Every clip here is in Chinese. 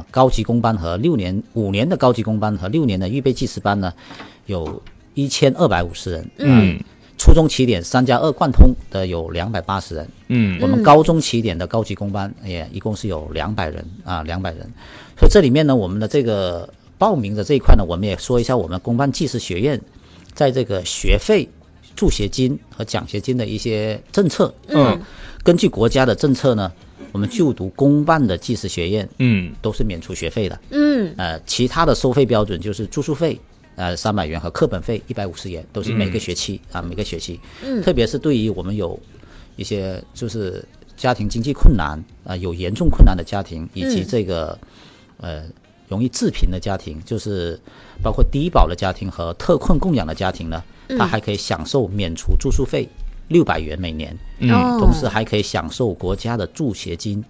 高级工班和5年的高级工班和6年的预备技师班呢，有1250人。初中起点3+2贯通的有280人。我们高中起点的高级工班也一共是有200人，200人。所以这里面呢，我们的这个报名的这一块呢，我们也说一下我们公办技师学院在这个学费、助学金和奖学金的一些政策。根据国家的政策呢，我们就读公办的技师学院，都是免除学费的。其他的收费标准就是住宿费300元和课本费150元，都是每个学期。特别是对于我们有一些就是家庭经济困难有严重困难的家庭，以及这个容易致贫的家庭，就是包括低保的家庭和特困供养的家庭呢，他还可以享受免除住宿费600元每年。同时还可以享受国家的助学金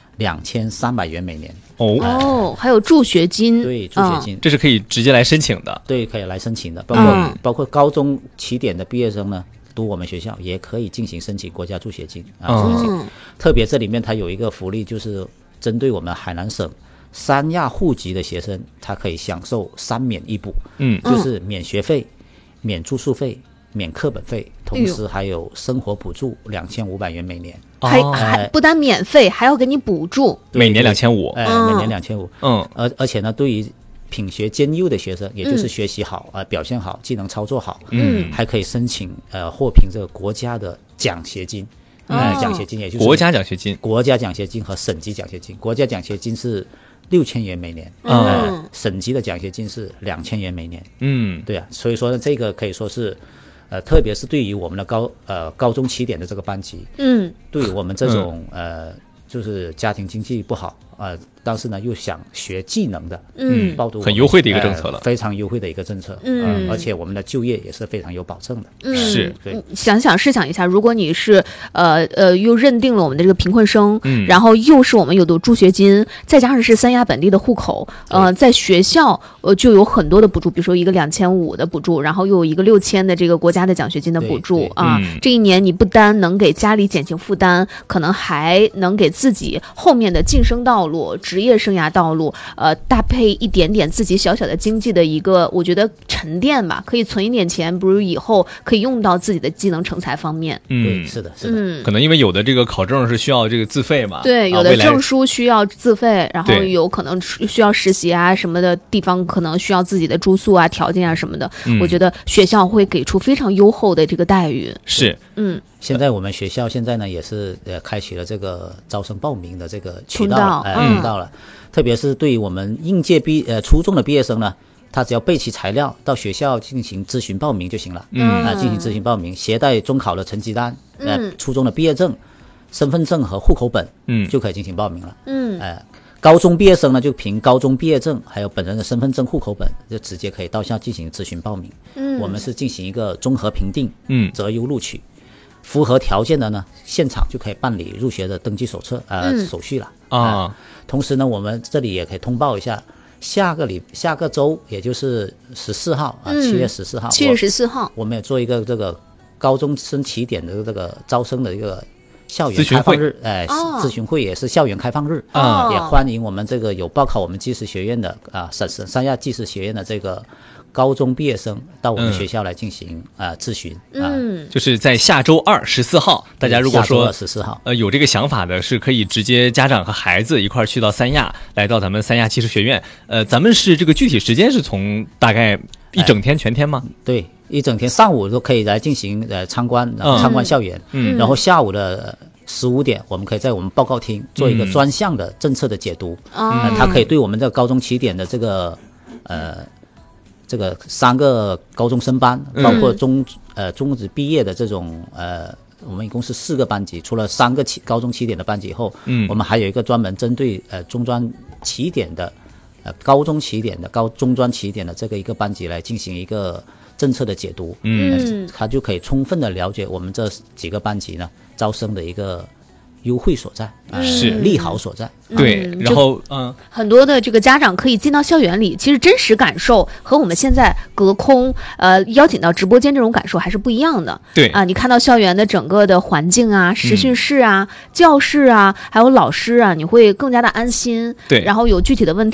2300元每年。 还有助学金。 对，助学金， 这是可以直接来申请的。 对，可以来申请的。包括高中起点的毕业生呢，读我们学校也可以进行申请国家助学金。特别这里面它有一个福利，就是针对我们海南省3亚户籍的学生，他可以享受3免1补。就是免学费、免住宿费、免课本费，同时还有生活补助2500元每年。 还不单免费，还要给你补助， 每年2500。 每年2500。而且呢，对于品学兼优的学生，也就是学习好表现好、技能操作好，还可以申请获评这个国家的奖学金。奖学金也就是国家奖学金、 和省级奖学金。国家奖学金是6000元每年，省级的奖学金是2000元每年。对啊，所以说呢，这个可以说是特别是对于我们的高中起点的这个班级，对于我们这种就是家庭经济不好但是呢又想学技能的，报读很优惠的一个政策了， 非常优惠的一个政策。而且我们的就业也是非常有保证的。 是， 对。 试想一下，如果你是又认定了我们的这个贫困生，然后又是我们有的助学金，再加上是3亚本地的户口，在学校就有很多的补助，比如说一个2500的补助，然后又有一个6000的这个国家的奖学金的补助这一年你不单能给家里减轻负担，可能还能给自己后面的晋升道路、职业生涯道路搭配一点点自己小小的经济的一个，我觉得沉淀吧，可以存一点钱，不如以后可以用到自己的技能成才方面。 对，是的。 可能因为有的这个考证是需要这个自费嘛， 对，有的证书需要自费，然后有可能需要实习什么的地方，可能需要自己的住宿条件什么的。我觉得学校会给出非常优厚的这个待遇。 是， 现在我们学校现在呢也是开启了这个招生报名的这个渠道了，特别是对于我们应届初中的毕业生呢，他只要备齐材料到学校进行咨询报名就行了。进行咨询报名，携带中考的成绩单、初中的毕业证、身份证和户口本，就可以进行报名了。高中毕业生呢，就凭高中毕业证还有本人的身份证、户口本，就直接可以到校进行咨询报名。我们是进行一个综合评定，择优录取。符合条件的呢，现场就可以办理入学的登记手续了。同时呢，我们这里也可以通报一下，下个周，也就是14号7月14号，我们也做一个这个高中生起点的这个招生的一个校园开放日，咨询会也是校园开放日，也欢迎我们这个有报考我们技师学院的三亚技师学院的这个高中毕业生到我们学校来进行咨询。 就是在下周2 14号，大家如果说 14号有这个想法的，是可以直接家长和孩子一块去到三亚，来到咱们三亚技师学院。咱们是这个具体时间是从大概一整天全天吗？ 对，一整天，上午都可以来进行参观校园，然后下午的15点，我们可以在我们报告厅做一个专项的政策的解读。它可以对我们这个高中起点的这个3个高中生班，包括中职毕业的这种我们一共是4个班级，除了3个高中起点的班级以后，我们还有一个专门针对中专起点的高中起点的中专起点的这个一个班级来进行一个政策的解读。他就可以充分的了解我们这几个班级呢招生的一个优惠所在， 是利好所在。 对，然后很多的这个家长可以进到校园里，其实真实感受和我们现在隔空邀请到直播间这种感受还是不一样的。 对你看到校园的整个的环境实训室教室还有老师你会更加的安心。 对， 然后有具体的问题